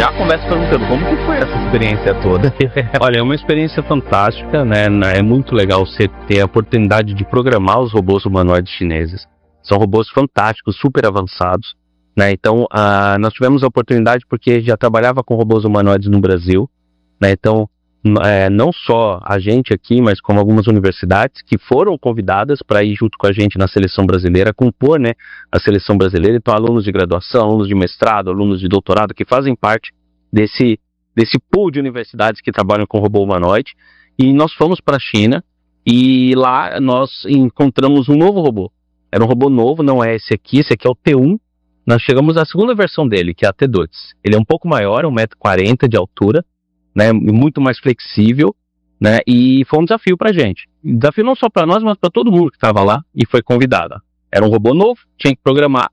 Já começa perguntando como que foi essa experiência toda. Olha, é uma experiência fantástica, né? É muito legal você ter a oportunidade de programar os robôs humanoides chineses. São robôs fantásticos, super avançados, né? Então, nós tivemos a oportunidade porque já trabalhava com robôs humanoides no Brasil, né? Então, não só a gente aqui, mas como algumas universidades que foram convidadas para ir junto com a gente na seleção brasileira, compor, né, a seleção brasileira. Então, alunos de graduação, alunos de mestrado, alunos de doutorado que fazem parte desse pool de universidades que trabalham com robô humanoide. E nós fomos para a China e lá nós encontramos um novo robô. Era um robô novo, não é esse aqui é o T1. Nós chegamos à segunda versão dele, que é a T2. Ele é um pouco maior, 1,40 m de altura, né, muito mais flexível, né, e foi um desafio pra gente. Desafio não só para nós, mas para todo mundo que estava lá e foi convidado. Era um robô novo, tinha que programar,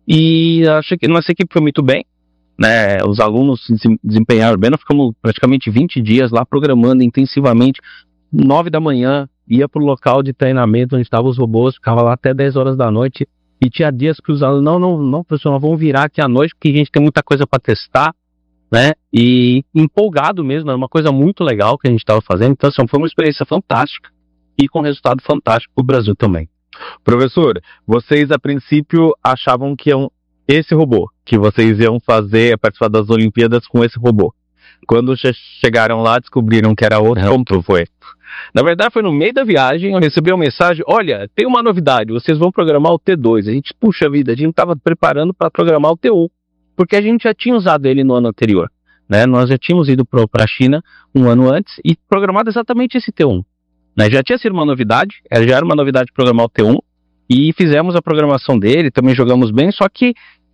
e acho que nossa equipe foi muito bem, né, os alunos se desempenharam bem. Nós ficamos praticamente 20 dias lá programando intensivamente, 9 da manhã, ia pro local de treinamento onde estavam os robôs, ficava lá até 10 horas da noite, e tinha dias que os alunos, não, professor, nós vamos virar aqui à noite, porque a gente tem muita coisa para testar, né, e empolgado mesmo, era uma coisa muito legal que a gente estava fazendo. Então, assim, foi uma experiência fantástica e com resultado fantástico para o Brasil também. Professor, vocês a princípio achavam que esse robô, que vocês iam participar das Olimpíadas com esse robô. Quando chegaram lá, descobriram que era outro. Como foi? Na verdade, foi no meio da viagem, eu recebi uma mensagem: olha, tem uma novidade, vocês vão programar o T2. A gente, puxa vida, a gente estava preparando para programar o T1. Porque a gente já tinha usado ele no ano anterior, né? Nós já tínhamos ido para a China um ano antes e programado exatamente esse T1, né? Já tinha sido uma novidade, já era uma novidade programar o T1, e fizemos a programação dele, também jogamos bem, só que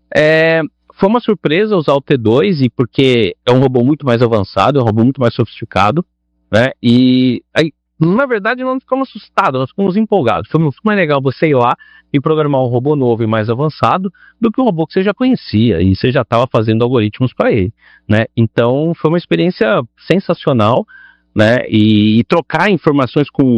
foi uma surpresa usar o T2, e porque é um robô muito mais avançado, é um robô muito mais sofisticado, né? E aí, na verdade, não ficamos assustados, nós ficamos empolgados. Foi muito mais legal você ir lá e programar um robô novo e mais avançado do que um robô que você já conhecia e você já estava fazendo algoritmos para ele, né? Então, foi uma experiência sensacional, né? E trocar informações com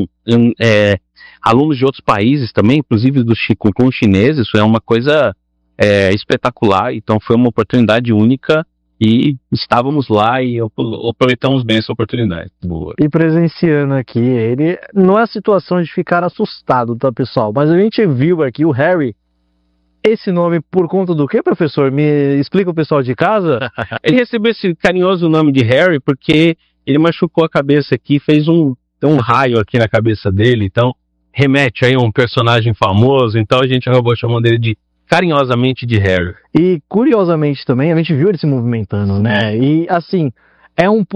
alunos de outros países também, inclusive com chineses, isso é uma coisa espetacular. Então, foi uma oportunidade única. E estávamos lá e aproveitamos bem essa oportunidade. Boa. E presenciando aqui, ele não é a situação de ficar assustado, tá, pessoal? Mas a gente viu aqui o Harry. Esse nome por conta do quê, professor? Me explica o pessoal de casa. Ele recebeu esse carinhoso nome de Harry porque ele machucou a cabeça aqui, fez um raio aqui na cabeça dele. Então, remete aí a um personagem famoso. Então, a gente acabou chamando ele carinhosamente de Harry. E curiosamente também, a gente viu ele se movimentando, né? E assim, é um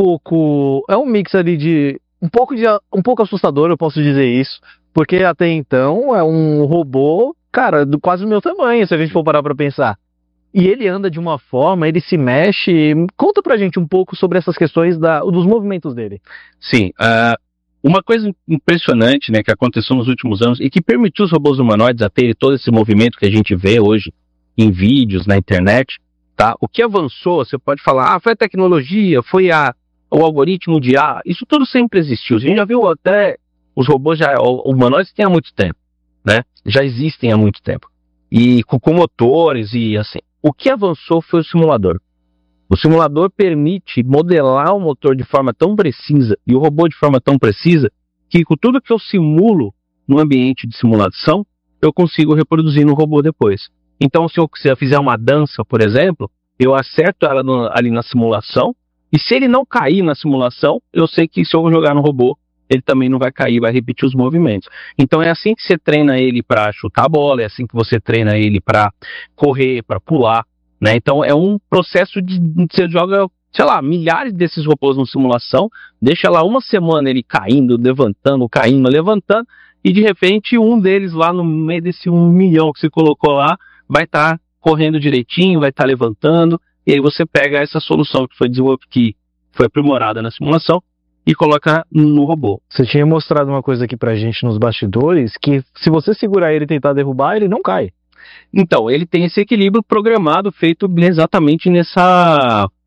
mix ali de um pouco assustador, eu posso dizer isso, porque até então é um robô, cara, quase do meu tamanho, se a gente for parar pra pensar. E ele anda de uma forma, ele se mexe. Conta pra gente um pouco sobre essas questões dos movimentos dele. Sim, uma coisa impressionante, né, que aconteceu nos últimos anos e que permitiu os robôs humanoides a terem todo esse movimento que a gente vê hoje em vídeos, na internet, tá? O que avançou, você pode falar, foi a tecnologia, foi o algoritmo de IA, isso tudo sempre existiu. A gente já viu até os robôs humanoides têm há muito tempo, né? Já existem há muito tempo. E com motores e assim. O que avançou foi o simulador. O simulador permite modelar o motor de forma tão precisa e o robô de forma tão precisa que com tudo que eu simulo no ambiente de simulação, eu consigo reproduzir no robô depois. Então, se eu fizer uma dança, por exemplo, eu acerto ela ali na simulação, e se ele não cair na simulação, eu sei que se eu jogar no robô, ele também não vai cair, vai repetir os movimentos. Então é assim que você treina ele para chutar a bola, é assim que você treina ele para correr, para pular, né? Então é um processo você joga, sei lá, milhares desses robôs na simulação, deixa lá uma semana ele caindo, levantando, levantando, e de repente um deles lá no meio desse 1 milhão que você colocou lá, vai estar correndo direitinho, vai estar levantando, e aí você pega essa solução que foi desenvolvida, que foi aprimorada na simulação, e coloca no robô. Você tinha mostrado uma coisa aqui pra gente nos bastidores, que se você segurar ele e tentar derrubar, ele não cai. Então, ele tem esse equilíbrio programado, feito exatamente nessa